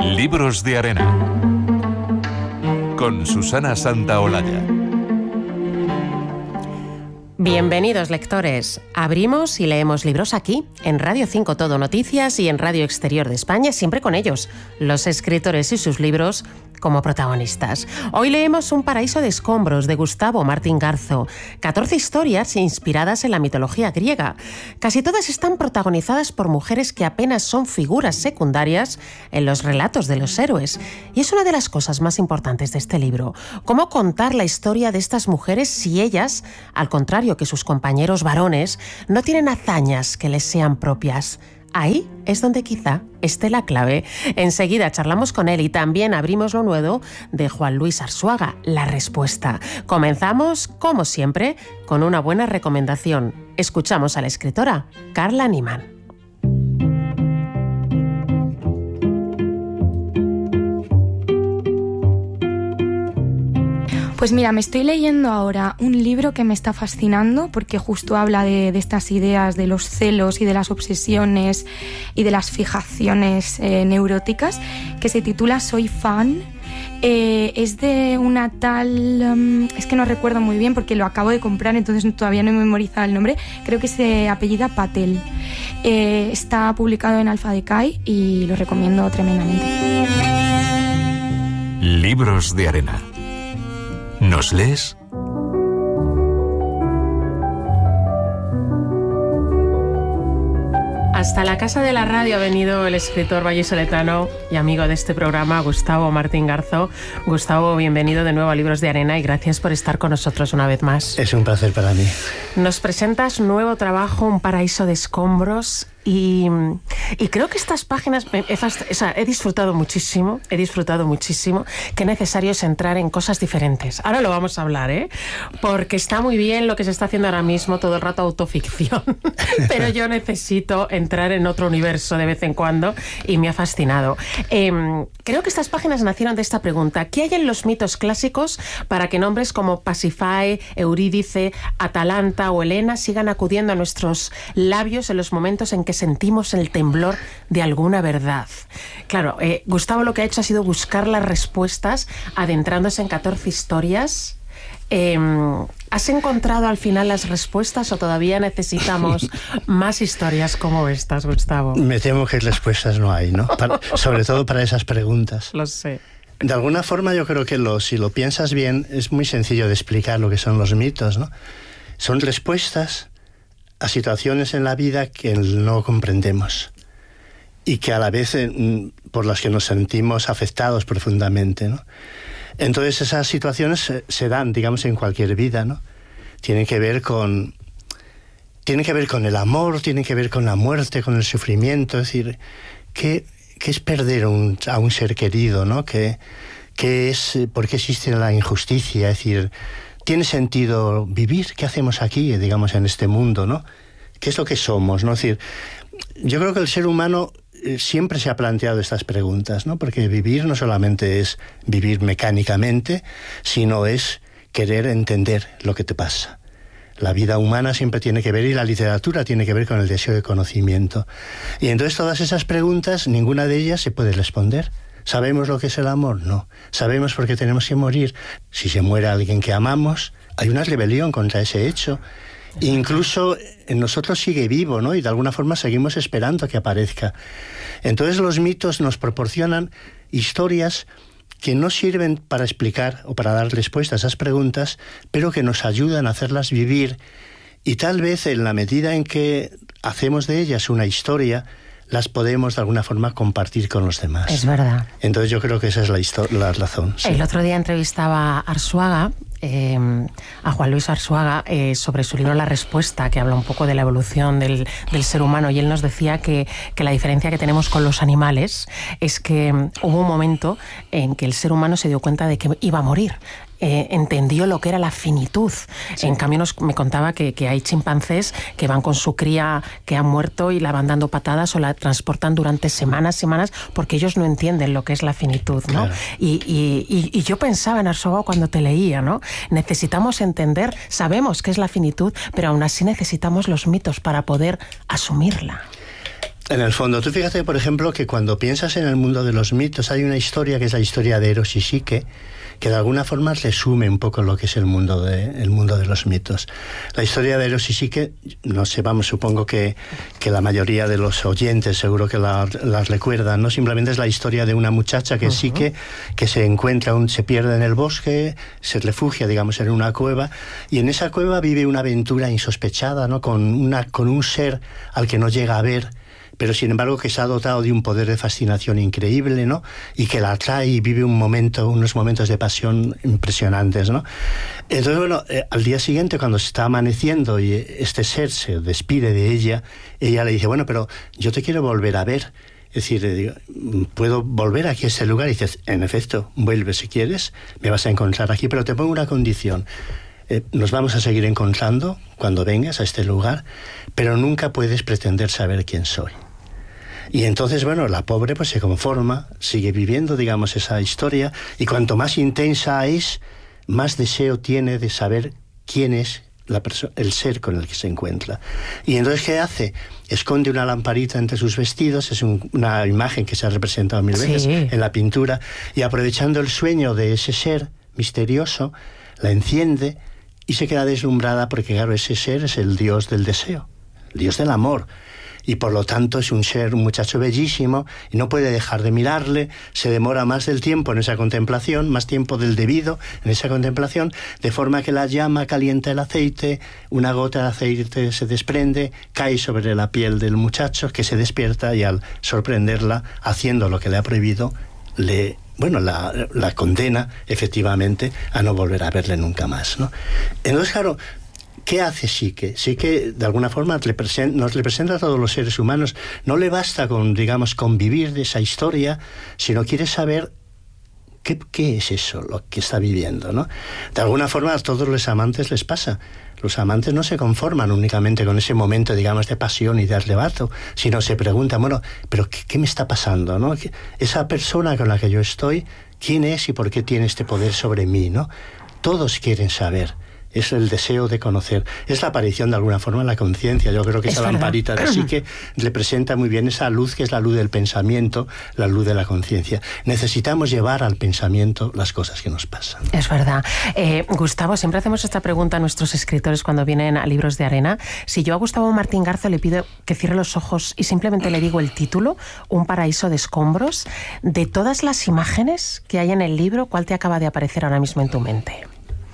Libros de Arena con Susana Santaolalla. Bienvenidos, lectores. Abrimos y leemos libros aquí, en Radio 5 Todo Noticias y en Radio Exterior de España, siempre con ellos, los escritores y sus libros como protagonistas. Hoy leemos Un paraíso de escombros, de Gustavo Martín Garzo. 14 historias inspiradas en la mitología griega. Casi todas están protagonizadas por mujeres que apenas son figuras secundarias en los relatos de los héroes. Y es una de las cosas más importantes de este libro. Cómo contar la historia de estas mujeres si ellas, al contrario que sus compañeros varones, no tienen hazañas que les sean propias. Ahí es donde quizá esté la clave. Enseguida charlamos con él y también abrimos lo nuevo de Juan Luis Arzuaga, La Respuesta. Comenzamos, como siempre, con una buena recomendación. Escuchamos a la escritora Carla Niemann. Pues mira, me estoy leyendo ahora un libro que me está fascinando porque justo habla de estas ideas de los celos y de las obsesiones y de las fijaciones neuróticas, que se titula Soy fan. Es de una tal... es que no recuerdo muy bien porque lo acabo de comprar, entonces todavía no he memorizado el nombre. Creo que se apellida Patel. Está publicado en Alfa Decay y lo recomiendo tremendamente. Libros de Arena. ¿Nos lees? Hasta la casa de la radio ha venido el escritor vallisoletano y amigo de este programa, Gustavo Martín Garzo. Gustavo, bienvenido de nuevo a Libros de Arena y gracias por estar con nosotros una vez más. Es un placer para mí. Nos presentas nuevo trabajo, Un paraíso de escombros. Y creo que estas páginas he disfrutado muchísimo. Qué necesario es entrar en cosas diferentes. Ahora lo vamos a hablar, porque está muy bien lo que se está haciendo ahora mismo, todo el rato autoficción, pero yo necesito entrar en otro universo de vez en cuando y me ha fascinado. Creo que estas páginas nacieron de esta pregunta: ¿qué hay en los mitos clásicos para que nombres como Pasífae, Eurídice, Atalanta o Helena sigan acudiendo a nuestros labios en los momentos en que sentimos el temblor de alguna verdad? Claro, Gustavo lo que ha hecho ha sido buscar las respuestas adentrándose en 14 historias. ¿Has encontrado al final las respuestas o todavía necesitamos más historias como estas, Gustavo? Me temo que respuestas no hay, ¿no? Sobre todo para esas preguntas. Lo sé. De alguna forma yo creo que si lo piensas bien, es muy sencillo de explicar lo que son los mitos, ¿no? Son respuestas a situaciones en la vida que no comprendemos y que a la vez por las que nos sentimos afectados profundamente, ¿no? Entonces esas situaciones se dan, digamos, en cualquier vida, ¿no? Tienen que ver con el amor, tienen que ver con la muerte, con el sufrimiento. Es decir, ¿qué es perder a un ser querido, ¿no? ¿Por qué existe la injusticia? Es decir, ¿tiene sentido vivir? ¿Qué hacemos aquí, digamos, en este mundo, ¿no? ¿Qué es lo que somos, ¿no? Es decir, yo creo que el ser humano siempre se ha planteado estas preguntas, ¿no? Porque vivir no solamente es vivir mecánicamente, sino es querer entender lo que te pasa. La vida humana siempre tiene que ver, y la literatura tiene que ver con el deseo de conocimiento. Y entonces todas esas preguntas, ninguna de ellas se puede responder. ¿Sabemos lo que es el amor? No. ¿Sabemos por qué tenemos que morir? Si se muere alguien que amamos, hay una rebelión contra ese hecho. Incluso en nosotros sigue vivo, ¿no? Y de alguna forma seguimos esperando que aparezca. Entonces los mitos nos proporcionan historias que no sirven para explicar o para dar respuesta a esas preguntas, pero que nos ayudan a hacerlas vivir. Y tal vez en la medida en que hacemos de ellas una historia, las podemos de alguna forma compartir con los demás. Es verdad. Entonces yo creo que esa es la razón. Sí. El otro día entrevistaba a Arzuaga, a Juan Luis Arzuaga, sobre su libro La Respuesta, que habla un poco de la evolución del ser humano, y él nos decía que la diferencia que tenemos con los animales es que hubo un momento en que el ser humano se dio cuenta de que iba a morir. Entendió lo que era la finitud. Sí. En cambio me contaba que hay chimpancés que van con su cría que ha muerto y la van dando patadas o la transportan durante semanas porque ellos no entienden lo que es la finitud, ¿no? Claro. Y yo pensaba en Arzuaga cuando te leía, ¿no? Necesitamos entender, sabemos qué es la finitud, pero aún así necesitamos los mitos para poder asumirla. En el fondo, tú fíjate, por ejemplo, que cuando piensas en el mundo de los mitos, hay una historia que es la historia de Eros y Psique, que de alguna forma resume un poco lo que es el mundo de los mitos. La historia de Eros y Psique, no sé, supongo que la mayoría de los oyentes seguro que la recuerdan, ¿no? Simplemente es la historia de una muchacha que es Psique, que se pierde en el bosque, se refugia, digamos, en una cueva, y en esa cueva vive una aventura insospechada, ¿no? Con un ser al que no llega a ver, pero sin embargo que se ha dotado de un poder de fascinación increíble, ¿no? Y que la atrae y vive unos momentos de pasión impresionantes, ¿no? Entonces, bueno, al día siguiente, cuando se está amaneciendo y este ser se despide de ella le dice, bueno, pero yo te quiero volver a ver. Es decir, ¿puedo volver aquí a este lugar? Y dices, en efecto, vuelve si quieres, me vas a encontrar aquí, pero te pongo una condición. Nos vamos a seguir encontrando cuando vengas a este lugar, pero nunca puedes pretender saber quién soy. Y entonces, bueno, la pobre pues se conforma, sigue viviendo, digamos, esa historia, y cuanto más intensa es, más deseo tiene de saber quién es el ser con el que se encuentra. Y entonces, ¿qué hace? Esconde una lamparita entre sus vestidos, es una imagen que se ha representado mil veces en la pintura, y aprovechando el sueño de ese ser misterioso, la enciende y se queda deslumbrada porque, claro, ese ser es el dios del deseo, el dios del amor. Y por lo tanto es un muchacho bellísimo, y no puede dejar de mirarle, se demora más del tiempo en esa contemplación, más tiempo del debido en esa contemplación, de forma que la llama calienta el aceite, una gota de aceite se desprende, cae sobre la piel del muchacho, que se despierta, y al sorprenderla haciendo lo que le ha prohibido, la condena efectivamente a no volver a verle nunca más, ¿no? Entonces, claro, ¿qué hace Psique? Psique, de alguna forma, nos representa a todos los seres humanos. No le basta con, digamos, convivir de esa historia, sino quiere saber qué es eso, lo que está viviendo, ¿no? De alguna forma, a todos los amantes les pasa. Los amantes no se conforman únicamente con ese momento, digamos, de pasión y de arrebato, sino se preguntan, bueno, ¿pero qué me está pasando, no? Esa persona con la que yo estoy, ¿quién es y por qué tiene este poder sobre mí, no? Todos quieren saber. Es el deseo de conocer. Es la aparición, de alguna forma, en la conciencia. Yo creo que esa lamparita de Psique representa muy bien esa luz que es la luz del pensamiento, la luz de la conciencia. Necesitamos llevar al pensamiento las cosas que nos pasan. Es verdad. Gustavo, siempre hacemos esta pregunta a nuestros escritores cuando vienen a Libros de Arena. Si yo a Gustavo Martín Garzo le pido que cierre los ojos y simplemente le digo el título, Un paraíso de escombros, de todas las imágenes que hay en el libro, ¿cuál te acaba de aparecer ahora mismo en tu mente?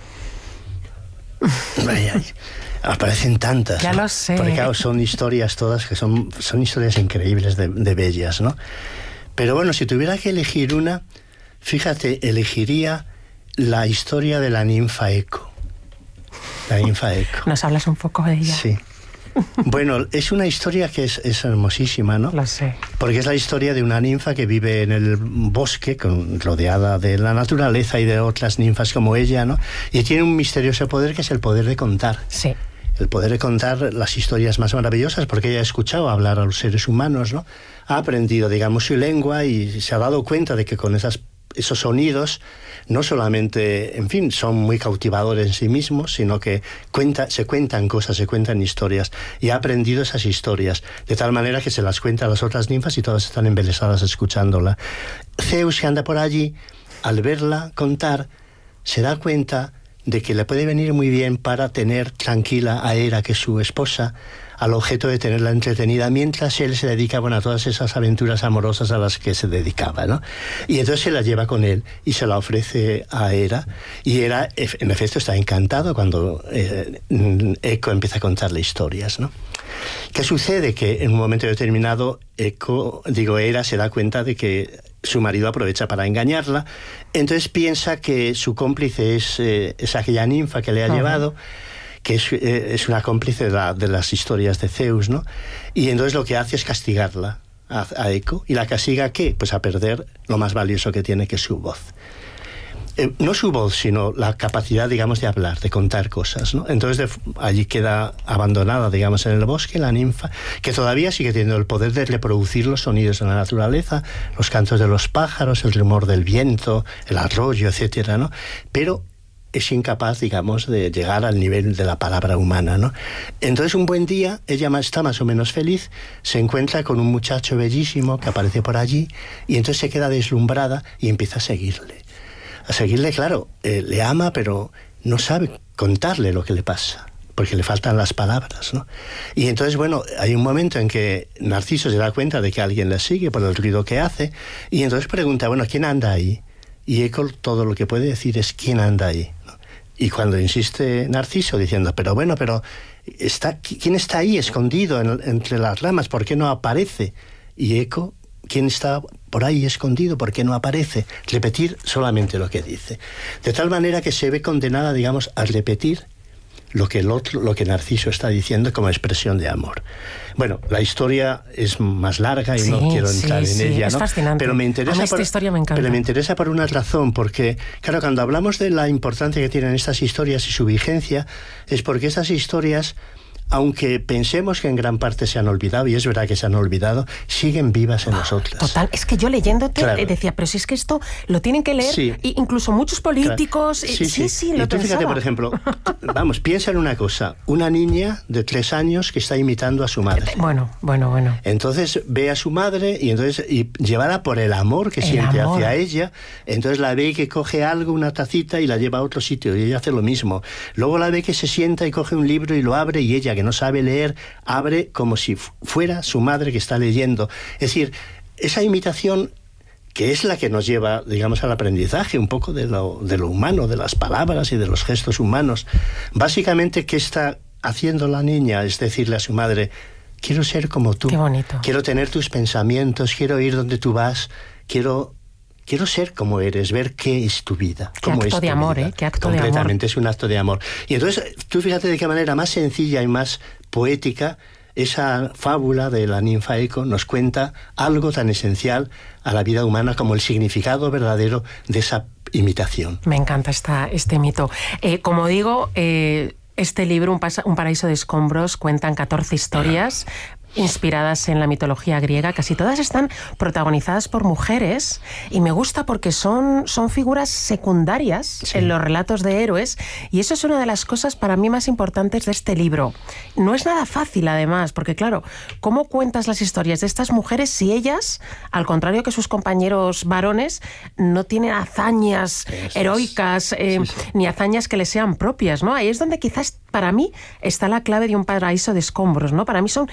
Aparecen tantas, ya, ¿no? Lo sé. Porque claro, son historias todas que son historias increíbles de bellas, ¿no? Pero bueno, si tuviera que elegir una, fíjate, elegiría la historia de la ninfa Eco. La ninfa Eco. ¿Nos hablas un poco de ella? Sí. Bueno, es una historia que es hermosísima, ¿no? Lo sé. Porque es la historia de una ninfa que vive en el bosque, rodeada de la naturaleza y de otras ninfas como ella, ¿no? Y tiene un misterioso poder que es el poder de contar. Sí. El poder de contar las historias más maravillosas, porque ella ha escuchado hablar a los seres humanos, ¿no? Ha aprendido, digamos, su lengua y se ha dado cuenta de que con esos sonidos no solamente, en fin, son muy cautivadores en sí mismos, sino que se cuentan cosas, se cuentan historias, y ha aprendido esas historias, de tal manera que se las cuenta a las otras ninfas y todas están embelesadas escuchándola. Zeus, que anda por allí, al verla contar, se da cuenta de que le puede venir muy bien para tener tranquila a Hera, que es su esposa, al objeto de tenerla entretenida, mientras él se dedica, a todas esas aventuras amorosas a las que se dedicaba, ¿no? Y entonces se la lleva con él y se la ofrece a Hera, y Hera, en efecto, está encantado cuando Eco empieza a contarle historias, ¿no? ¿Qué sucede? Que en un momento determinado Hera se da cuenta de que su marido aprovecha para engañarla, entonces piensa que su cómplice es aquella ninfa que le ha llevado, que es una cómplice de las historias de Zeus, ¿no? Y entonces lo que hace es castigarla a Eco. ¿Y la castiga a qué? Pues a perder lo más valioso que tiene, que es su voz. No su voz, sino la capacidad, digamos, de hablar, de contar cosas, ¿no? Entonces allí queda abandonada, digamos, en el bosque, la ninfa, que todavía sigue teniendo el poder de reproducir los sonidos de la naturaleza, los cantos de los pájaros, el rumor del viento, el arroyo, etcétera, ¿no? Pero es incapaz, digamos, de llegar al nivel de la palabra humana, ¿no? Entonces, un buen día, ella está más o menos feliz, se encuentra con un muchacho bellísimo que aparece por allí, y entonces se queda deslumbrada y empieza a seguirle. A seguirle, claro, le ama, pero no sabe contarle lo que le pasa, porque le faltan las palabras, ¿no? Y entonces, bueno, hay un momento en que Narciso se da cuenta de que alguien le sigue por el ruido que hace, y entonces pregunta, bueno, ¿quién anda ahí? Y Eco todo lo que puede decir es ¿quién anda ahí? ¿No? Y cuando insiste Narciso diciendo, pero ¿quién está ahí escondido entre las ramas? ¿Por qué no aparece? Y Eco, ¿quién está por ahí escondido? ¿Por qué no aparece? Repetir solamente lo que dice. De tal manera que se ve condenada, digamos, a repetir lo que Narciso está diciendo como expresión de amor. Bueno, la historia es más larga y no quiero entrar en ella, es ¿no? fascinante. Pero me interesa esta historia me encanta. Pero me interesa por una razón, porque, claro, cuando hablamos de la importancia que tienen estas historias y su vigencia, es porque estas historias, aunque pensemos que en gran parte se han olvidado, y es verdad que se han olvidado, siguen vivas en nosotras. Total, es que yo leyéndote decía, pero si es que esto lo tienen que leer, incluso muchos políticos. Claro. Sí, lo y tú pensaba. fíjate, por ejemplo, piensa en una cosa, una niña de 3 años que está imitando a su madre. Bueno. Entonces ve a su madre y llevada por el amor que siente hacia ella, entonces la ve que coge algo, una tacita, y la lleva a otro sitio, y ella hace lo mismo. Luego la ve que se sienta y coge un libro y lo abre, y ella, que no sabe leer, abre como si fuera su madre que está leyendo. Es decir, esa imitación, que es la que nos lleva, digamos, al aprendizaje un poco de lo humano, de las palabras y de los gestos humanos. Básicamente, ¿qué está haciendo la niña? Es decirle a su madre, quiero ser como tú. Qué bonito. Quiero tener tus pensamientos, quiero ir donde tú vas, quiero ser como eres, ver qué es tu vida. Qué acto de amor, ¿eh? Qué acto de amor. Completamente, es un acto de amor. Y entonces, tú fíjate de qué manera más sencilla y más poética esa fábula de la ninfa Eco nos cuenta algo tan esencial a la vida humana como el significado verdadero de esa imitación. Me encanta este mito. Como digo, este libro, Un paraíso de escombros, cuentan 14 historias inspiradas en la mitología griega. Casi todas están protagonizadas por mujeres, y me gusta porque son figuras secundarias en los relatos de héroes, y eso es una de las cosas para mí más importantes de este libro. No es nada fácil, además, porque claro, ¿cómo cuentas las historias de estas mujeres si ellas, al contrario que sus compañeros varones, no tienen hazañas heroicas, ni hazañas que les sean propias, ¿no? Ahí es donde quizás para mí está la clave de Un paraíso de escombros, ¿no? Para mí son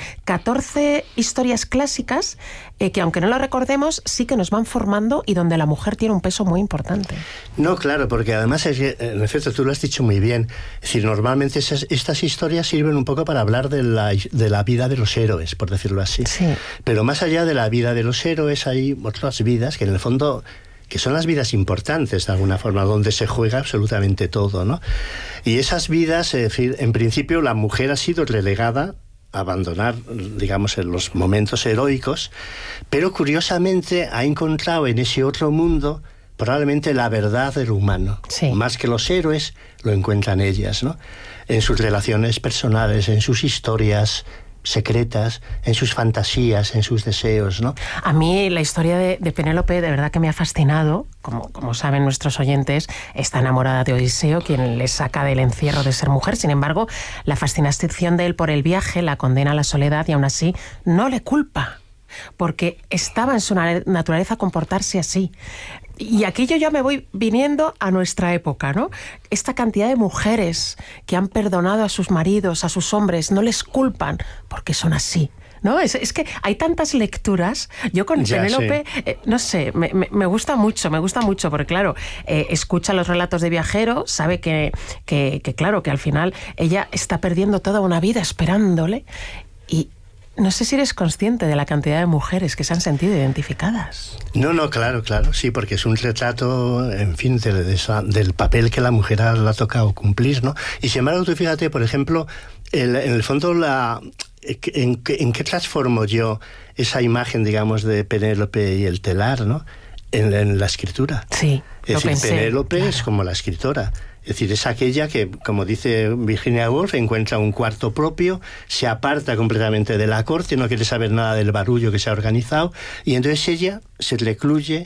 14 historias clásicas que, aunque no lo recordemos, sí que nos van formando, y donde la mujer tiene un peso muy importante. No, claro, porque además, en efecto, tú lo has dicho muy bien. Es decir, normalmente estas historias sirven un poco para hablar de la vida de los héroes, por decirlo así. Sí. Pero más allá de la vida de los héroes hay otras vidas que en el fondo, que son las vidas importantes de alguna forma, donde se juega absolutamente todo, ¿no? Y esas vidas, en principio, la mujer ha sido relegada a abandonar, digamos, en los momentos heroicos, pero curiosamente ha encontrado en ese otro mundo probablemente la verdad de lo humano. Sí. Más que los héroes, lo encuentran ellas, ¿no? En sus relaciones personales, en sus historias secretas, en sus fantasías, en sus deseos, ¿no? A mí la historia de Penélope de verdad que me ha fascinado. Como saben nuestros oyentes, está enamorada de Odiseo, quien le saca del encierro de ser mujer. Sin embargo, la fascinación de él por el viaje la condena a la soledad, y aún así no le culpa, porque estaba en su naturaleza comportarse así. Y aquí yo ya me voy viniendo a nuestra época, ¿no? Esta cantidad de mujeres que han perdonado a sus maridos, a sus hombres, no les culpan porque son así, ¿no? Es que hay tantas lecturas. Yo con Penélope, no sé, me gusta mucho, porque claro, escucha los relatos de viajero, sabe que claro, que al final ella está perdiendo toda una vida esperándole, y no sé si eres consciente de la cantidad de mujeres que se han sentido identificadas. No, claro, sí, porque es un retrato, en fin, del papel que la mujer le ha tocado cumplir, ¿no? Y sin embargo, tú fíjate, por ejemplo, en el fondo, ¿en qué transformo yo esa imagen, digamos, de Penélope y el telar, ¿no? En la escritura. Sí, es decir, Penélope es como la escritora. Es decir, es aquella que, como dice Virginia Woolf, encuentra un cuarto propio, se aparta completamente de la corte, no quiere saber nada del barullo que se ha organizado, y entonces ella se recluye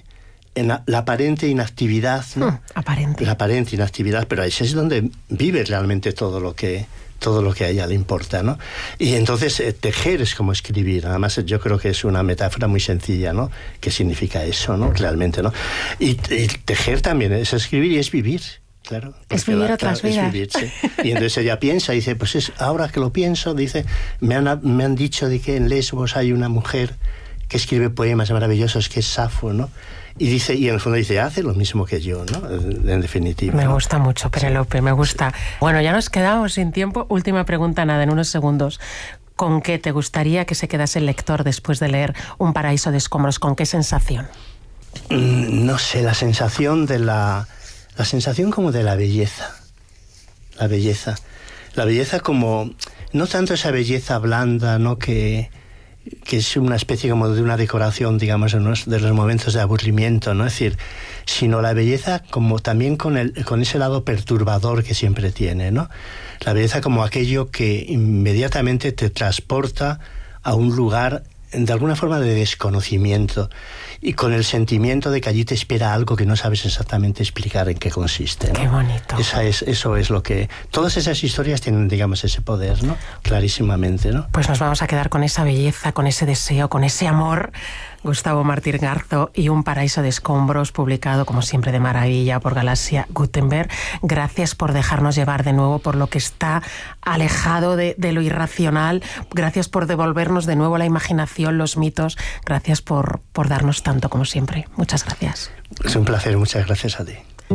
en la aparente inactividad, ¿no? Aparente. La aparente inactividad, pero ese es donde vive realmente todo lo que a ella le importa, ¿no? Y entonces tejer es como escribir. Además, yo creo que es una metáfora muy sencilla, ¿no? ¿Qué significa eso, no? Realmente, ¿no? Y tejer también es escribir y es vivir, claro. Es vivir otras vidas. Es vivir, sí. Y entonces ella piensa y dice, pues ahora que lo pienso, dice, me han dicho de que en Lesbos hay una mujer que escribe poemas maravillosos, que es Safo, ¿no? Y dice, y en el fondo dice, hace lo mismo que yo, ¿no? En definitiva. Me gusta mucho, Penélope, me gusta. Bueno, ya nos quedamos sin tiempo. Última pregunta, nada, en unos segundos. ¿Con qué te gustaría que se quedase el lector después de leer Un paraíso de escombros? ¿Con qué sensación? No sé, la sensación como de la belleza. La belleza como, no tanto esa belleza blanda, ¿no? Que es una especie como de una decoración, digamos, de los momentos de aburrimiento, ¿no? Es decir, sino la belleza como también con ese lado perturbador que siempre tiene, ¿no? La belleza como aquello que inmediatamente te transporta a un lugar de alguna forma de desconocimiento y con el sentimiento de que allí te espera algo que no sabes exactamente explicar en qué consiste, ¿no? Qué bonito. Eso es lo que... Todas esas historias tienen, digamos, ese poder, ¿no? Clarísimamente, ¿no? Pues nos vamos a quedar con esa belleza, con ese deseo, con ese amor. Gustavo Martín Garzo y Un paraíso de escombros, publicado como siempre de maravilla por Galaxia Gutenberg. Gracias por dejarnos llevar de nuevo por lo que está alejado de lo irracional. Gracias por devolvernos de nuevo la imaginación, los mitos. Gracias por darnos tanto como siempre. Muchas gracias. Es un placer, muchas gracias a ti.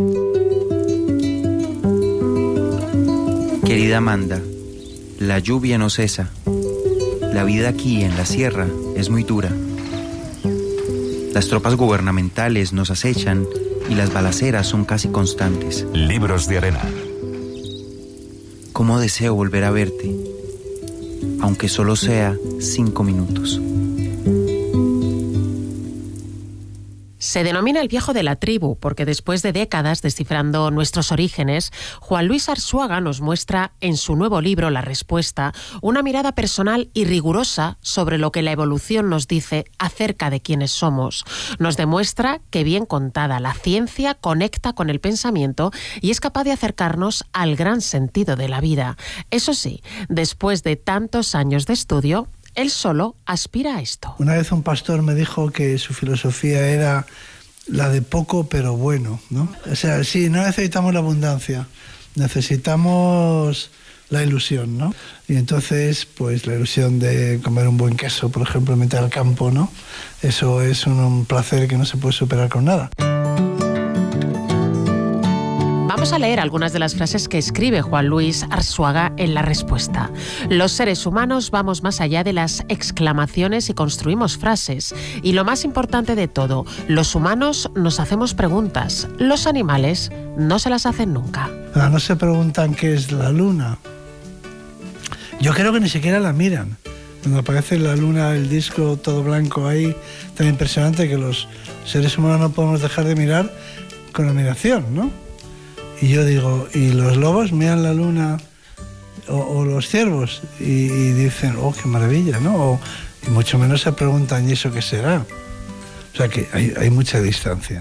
Querida Amanda, la lluvia no cesa. La vida aquí en la sierra es muy dura. Las tropas gubernamentales nos acechan y las balaceras son casi constantes. Libros de arena. Cómo deseo volver a verte, aunque solo sea 5 minutos. Se denomina el viejo de la tribu porque después de décadas descifrando nuestros orígenes, Juan Luis Arzuaga nos muestra en su nuevo libro La Respuesta una mirada personal y rigurosa sobre lo que la evolución nos dice acerca de quiénes somos. Nos demuestra que bien contada la ciencia conecta con el pensamiento y es capaz de acercarnos al gran sentido de la vida. Eso sí, después de tantos años de estudio, él solo aspira a esto. Una vez un pastor me dijo que su filosofía era la de poco pero bueno, ¿no? O sea, sí, no necesitamos la abundancia, necesitamos la ilusión, ¿no? Y entonces, pues la ilusión de comer un buen queso, por ejemplo, en mitad del campo, ¿no? Eso es un placer que no se puede superar con nada. Vamos a leer algunas de las frases que escribe Juan Luis Arzuaga en La Respuesta. Los seres humanos vamos más allá de las exclamaciones y construimos frases. Y lo más importante de todo, los humanos nos hacemos preguntas. Los animales no se las hacen nunca. No se preguntan qué es la luna. Yo creo que ni siquiera la miran. Cuando aparece la luna, el disco todo blanco ahí, tan impresionante que los seres humanos no podemos dejar de mirar con admiración, ¿no? Y yo digo, ¿y los lobos miran la luna o los ciervos? Y dicen, oh, qué maravilla, ¿no? Y mucho menos se preguntan, ¿y eso qué será? O sea que hay mucha distancia.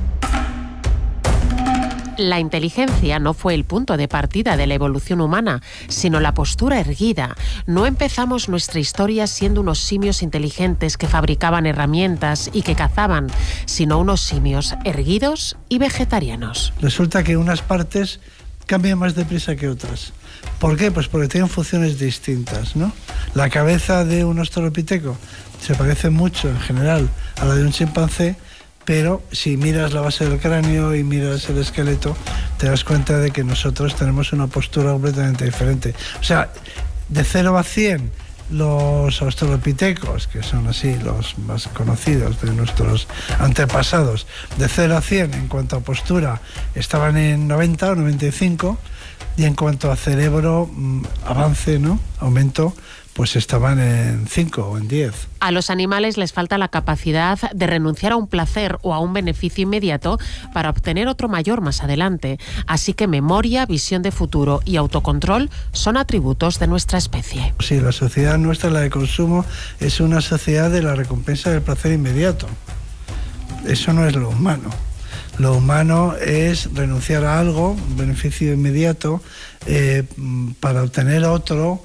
La inteligencia no fue el punto de partida de la evolución humana, sino la postura erguida. No empezamos nuestra historia siendo unos simios inteligentes que fabricaban herramientas y que cazaban, sino unos simios erguidos y vegetarianos. Resulta que unas partes cambian más deprisa que otras. ¿Por qué? Pues porque tienen funciones distintas, ¿no? La cabeza de un australopiteco se parece mucho, en general, a la de un chimpancé, pero si miras la base del cráneo y miras el esqueleto, te das cuenta de que nosotros tenemos una postura completamente diferente. O sea, de 0 a 100, los australopitecos, que son así los más conocidos de nuestros antepasados, de 0 a 100 en cuanto a postura estaban en 90 o 95, y en cuanto a cerebro, avance, ¿no? Aumento, pues estaban en 5 o en 10. A los animales les falta la capacidad de renunciar a un placer o a un beneficio inmediato para obtener otro mayor más adelante. Así que memoria, visión de futuro y autocontrol son atributos de nuestra especie. Sí, la sociedad nuestra, la de consumo, es una sociedad de la recompensa del placer inmediato. Eso no es lo humano. Lo humano es renunciar a algo, un beneficio inmediato, para obtener otro,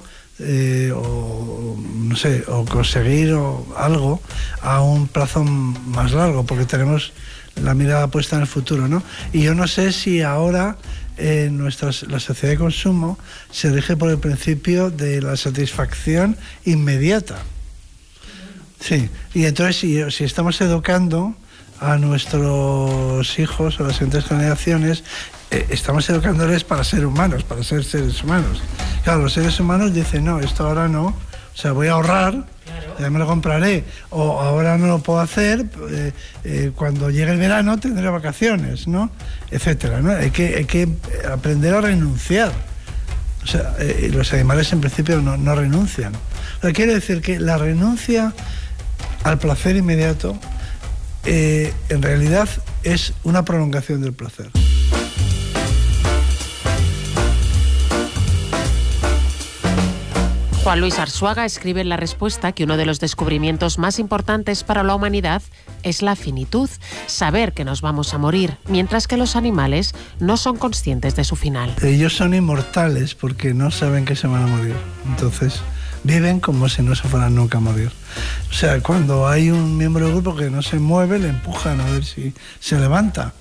o conseguir algo a un plazo más largo, porque tenemos la mirada puesta en el futuro, ¿no? Y yo no sé si ahora la sociedad de consumo se rige por el principio de la satisfacción inmediata. Sí, y entonces si estamos educando a nuestros hijos, a las siguientes generaciones, estamos educándoles para ser humanos, para ser seres humanos. Claro, los seres humanos dicen, no, esto ahora no, o sea, voy a ahorrar, ya me lo compraré, o ahora no lo puedo hacer, cuando llegue el verano tendré vacaciones, ¿no? Etcétera, ¿no? Hay que aprender a renunciar. O sea, los animales en principio no renuncian. O sea, quiere decir que la renuncia al placer inmediato en realidad es una prolongación del placer. Juan Luis Arzuaga escribe en la respuesta que uno de los descubrimientos más importantes para la humanidad es la finitud, saber que nos vamos a morir, mientras que los animales no son conscientes de su final. Ellos son inmortales porque no saben que se van a morir, entonces viven como si no se fueran nunca a morir. O sea, cuando hay un miembro del grupo que no se mueve, le empujan a ver si se levanta.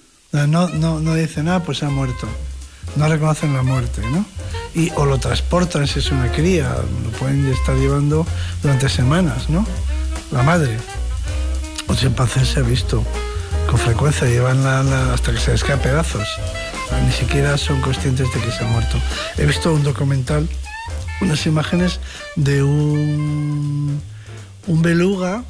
No dicen, pues se ha muerto. No reconocen la muerte, ¿no? O lo transportan si es una cría, lo pueden estar llevando durante semanas, ¿no? La madre. Los chimpancés se ha visto con frecuencia, llevan hasta que se les cae a pedazos. Ni siquiera son conscientes de que se ha muerto. He visto un documental, unas imágenes de un beluga,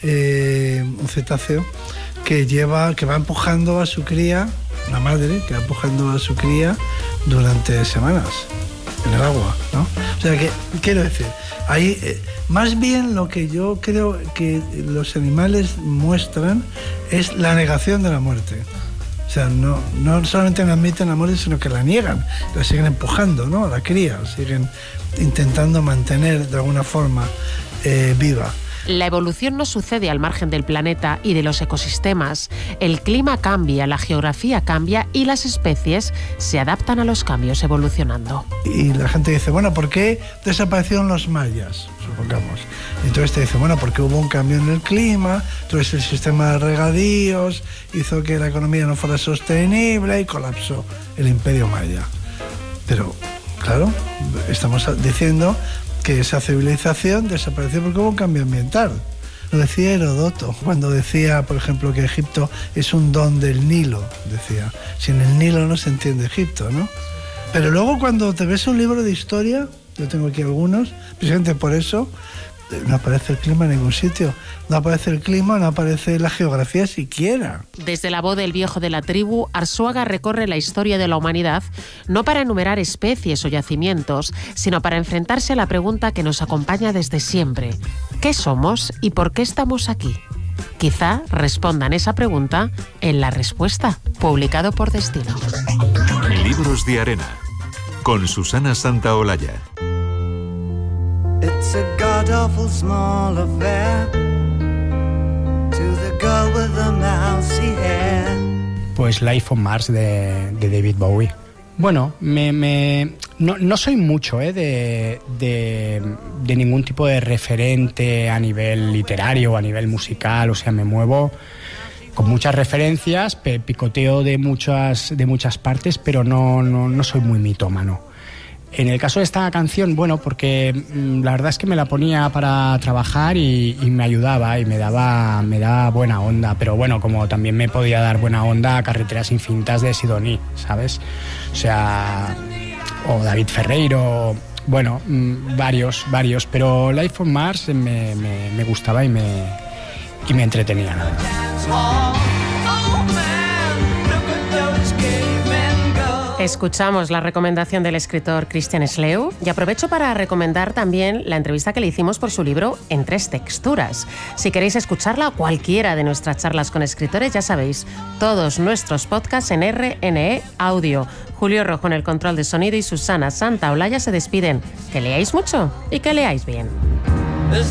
un cetáceo, que va empujando a su cría, la madre, que va empujando a su cría durante semanas en el agua, ¿no? O sea, que quiero decir, ahí, más bien lo que yo creo que los animales muestran es la negación de la muerte. O sea, no solamente no admiten la muerte, sino que la niegan, la siguen empujando, ¿no? A la cría, siguen intentando mantener de alguna forma viva. La evolución no sucede al margen del planeta y de los ecosistemas. El clima cambia, la geografía cambia y las especies se adaptan a los cambios evolucionando. Y la gente dice, bueno, ¿por qué desaparecieron los mayas? Supongamos. Entonces te dice, bueno, porque hubo un cambio en el clima, entonces el sistema de regadíos hizo que la economía no fuera sostenible y colapsó el imperio maya. Pero, claro, estamos diciendo que esa civilización desapareció porque hubo un cambio ambiental. Lo decía Heródoto, cuando decía, por ejemplo, que Egipto es un don del Nilo, decía. Sin el Nilo no se entiende Egipto, ¿no? Pero luego cuando te ves un libro de historia, yo tengo aquí algunos, precisamente por eso, no aparece el clima en ningún sitio. No aparece el clima, no aparece la geografía siquiera. Desde la voz del viejo de la tribu, Arzuaga recorre la historia de la humanidad no para enumerar especies o yacimientos, sino para enfrentarse a la pregunta que nos acompaña desde siempre. ¿Qué somos y por qué estamos aquí? Quizá respondan esa pregunta en La Respuesta, publicado por Destino. Libros de arena, con Susana Santaolalla. It's a god-awful small affair to the girl with the mousy hair. Pues Life on Mars de David Bowie. Bueno, no soy mucho de ningún tipo de referente a nivel literario o a nivel musical, o sea, me muevo con muchas referencias, picoteo de muchas partes, pero no soy muy mitómano. En el caso de esta canción, bueno, porque la verdad es que me la ponía para trabajar y me ayudaba y me daba buena onda, pero bueno, como también me podía dar buena onda a Carreteras infinitas de Sidoní, ¿sabes? O sea, o David Ferreiro, bueno, varios, pero Life on Mars me gustaba y me entretenía, la verdad. Escuchamos la recomendación del escritor Christian Sleu y aprovecho para recomendar también la entrevista que le hicimos por su libro En tres texturas. Si queréis escucharla o cualquiera de nuestras charlas con escritores, ya sabéis, todos nuestros podcasts en RNE Audio. Julio Rojo en el control de sonido y Susana Santaolalla se despiden. Que leáis mucho y que leáis bien.